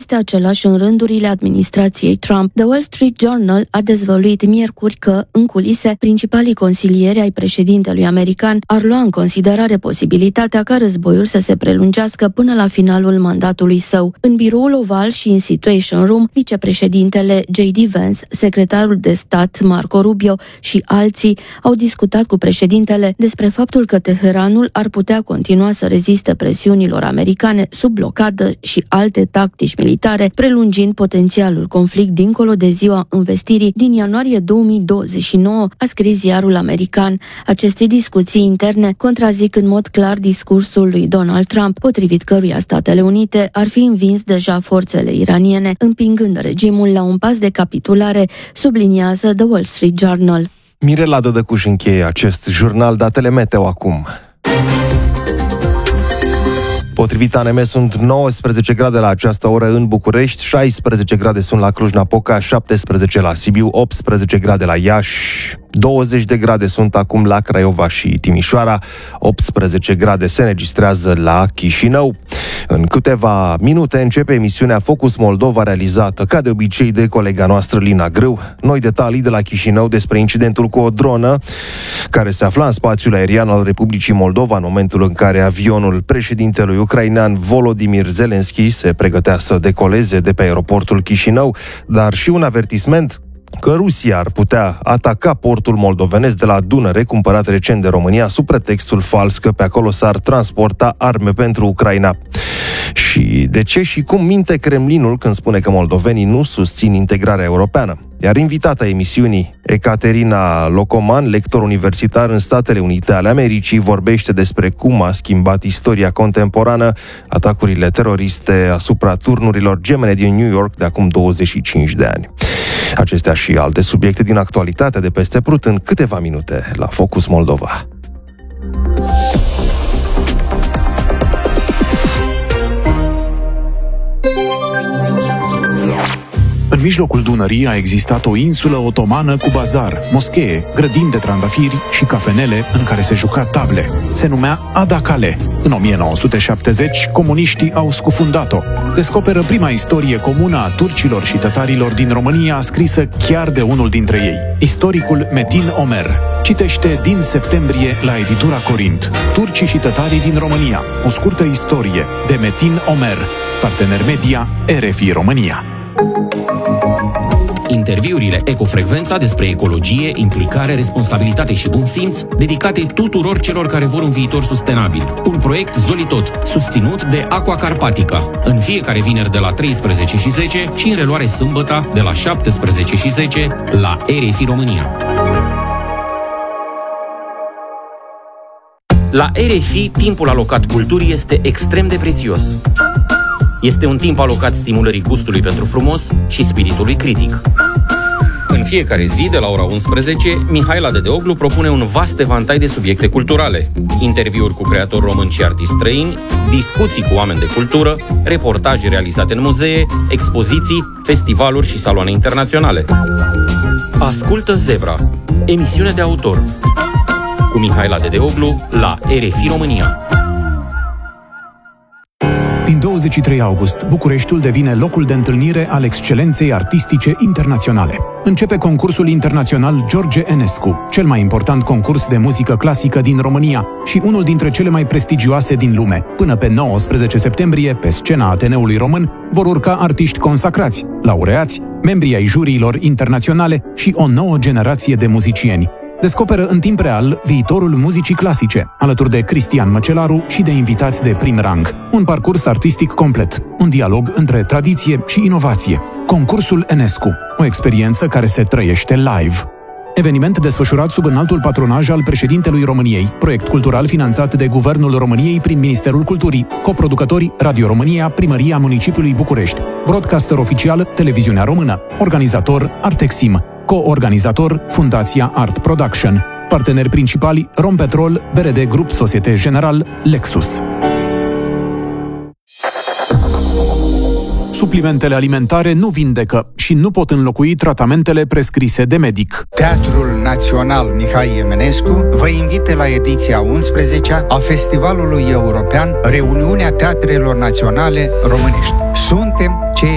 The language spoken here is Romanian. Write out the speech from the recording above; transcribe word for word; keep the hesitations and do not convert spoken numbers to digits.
este același în rândurile administrației Trump. The Wall Street Journal a dezvăluit miercuri că, în culise, principalii consilieri ai președintelui american ar lua în considerare posibilitatea ca războiul să se prelungească până la finalul mandatului său. În biroul oval și în Situation Room, vicepreședintele J D Vance, secretarul de stat Marco Rubio și alții au discutat cu președintele despre faptul că Teheranul ar putea continua să reziste presiunilor americane sub blocadă și alte tactici militare, prelungind potențialul conflict dincolo de ziua învestirii din ianuarie două mii douăzeci și nouă, a scris ziarul american. Aceste discuții interne contrazic în mod clar discursul lui Donald Trump, potrivit căruia Statele Unite ar fi învins deja forțele iraniene, împingând regimul la un pas de capitulare, subliniază The Wall Street Journal. Mirela Dădăcuș încheie acest jurnal. Datele meteo acum. Potrivit A N M sunt nouăsprezece grade la această oră în București, șaisprezece grade sunt la Cluj-Napoca, șaptesprezece la Sibiu, optsprezece grade la Iași, douăzeci de grade sunt acum la Craiova și Timișoara, optsprezece grade se înregistrează la Chișinău. În câteva minute începe emisiunea Focus Moldova, realizată ca de obicei de colega noastră Lina Grâu. Noi detalii de la Chișinău despre incidentul cu o dronă care se afla în spațiul aerian al Republicii Moldova în momentul în care avionul președintelui ucrainean Volodymyr Zelensky se pregătea să decoleze de pe aeroportul Chișinău, dar și un avertisment că Rusia ar putea ataca portul moldovenesc de la Dunăre, cumpărat recent de România, sub pretextul fals că pe acolo s-ar transporta arme pentru Ucraina. Și de ce și cum minte Kremlinul când spune că moldovenii nu susțin integrarea europeană? Iar invitata emisiunii, Ecaterina Locoman, lector universitar în Statele Unite ale Americii, vorbește despre cum a schimbat istoria contemporană atacurile teroriste asupra turnurilor gemene din New York de acum douăzeci și cinci de ani. Acestea și alte subiecte din actualitate de peste Prut în câteva minute la Focus Moldova. În mijlocul Dunării a existat o insulă otomană cu bazar, moschee, grădini de trandafiri și cafenele în care se juca table. Se numea Adakale. În o mie nouă sute șaptezeci, comuniștii au scufundat-o. Descoperă prima istorie comună a turcilor și tătarilor din România, scrisă chiar de unul dintre ei, istoricul Metin Omer. Citește din septembrie la editura Corint. Turcii și tătarii din România. O scurtă istorie de Metin Omer. Partener media R F I România. Interviurile Ecofrecvența despre ecologie, implicare, responsabilitate și bun simț, dedicate tuturor celor care vor un viitor sustenabil. Un proiect Zolitot, susținut de Aqua Carpatica. În fiecare vineri de la treisprezece și zece și în reluare sâmbătă de la șaptesprezece și zece la R F I România. La R F I, timpul alocat culturii este extrem de prețios. Este un timp alocat stimulării gustului pentru frumos și spiritului critic. În fiecare zi, de la ora unsprezece, Mihaela Dedeoglu propune un vast evantai de subiecte culturale, interviuri cu creatori români și artiști străini, discuții cu oameni de cultură, reportaje realizate în muzee, expoziții, festivaluri și saloane internaționale. Ascultă Zebra, emisiune de autor, cu Mihaela Dedeoglu la R F I România. Din douăzeci și trei august, Bucureștiul devine locul de întâlnire al excelenței artistice internaționale. Începe concursul internațional George Enescu, cel mai important concurs de muzică clasică din România și unul dintre cele mai prestigioase din lume. Până pe nouăsprezece septembrie, pe scena Ateneului Român, vor urca artiști consacrați, laureați, membrii ai juriilor internaționale și o nouă generație de muzicieni. Descoperă în timp real viitorul muzicii clasice, alături de Cristian Măcelaru și de invitați de prim rang. Un parcurs artistic complet, un dialog între tradiție și inovație. Concursul Enescu, o experiență care se trăiește live. Eveniment desfășurat sub înaltul patronaj al președintelui României, proiect cultural finanțat de Guvernul României prin Ministerul Culturii, coproducători Radio România, Primăria Municipiului București, broadcaster oficial Televiziunea Română, organizator Artexim, co-organizator Fundația Art Production, parteneri principali Rompetrol, B R D Grup Societe General, Lexus. Suplimentele alimentare nu vindecă și nu pot înlocui tratamentele prescrise de medic. Teatrul Național Mihai Eminescu vă invită la ediția unsprezecea a Festivalului European Reuniunea Teatrelor Naționale Românești. Suntem cei